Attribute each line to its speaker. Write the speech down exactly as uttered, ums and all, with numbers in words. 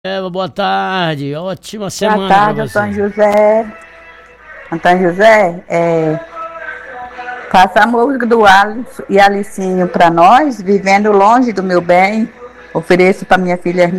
Speaker 1: Eva, boa tarde. Ótima semana
Speaker 2: Boa tarde,
Speaker 1: pra você.
Speaker 2: Antônio José. Antônio José, é, faça a música do Alisson e Alicinho para nós, vivendo longe do meu bem. Ofereço para minha filha